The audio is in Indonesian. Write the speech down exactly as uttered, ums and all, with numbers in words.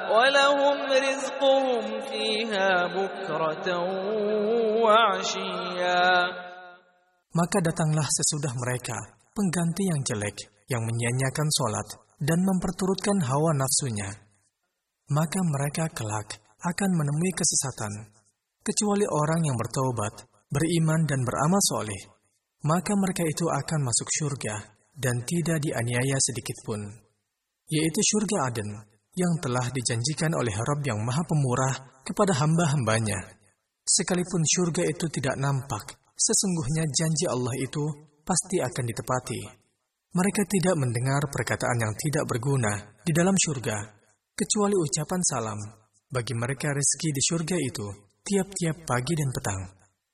وَلَهُمْ رِزْقُهُمْ فِيهَا بُكْرَةً وَعَشِيًّا. Maka datanglah sesudah mereka pengganti yang jelek, yang menyia-nyiakan solat dan memperturutkan hawa nafsunya. Maka mereka kelak akan menemui kesesatan, kecuali orang yang bertaubat, beriman dan beramal soleh. Maka mereka itu akan masuk syurga dan tidak dianiaya sedikitpun, yaitu syurga Aden yang telah dijanjikan oleh Rabb yang Maha Pemurah kepada hamba-hambanya. Sekalipun syurga itu tidak nampak, sesungguhnya janji Allah itu pasti akan ditepati. Mereka tidak mendengar perkataan yang tidak berguna di dalam syurga, kecuali ucapan salam. Bagi mereka rezeki di syurga itu tiap-tiap pagi dan petang.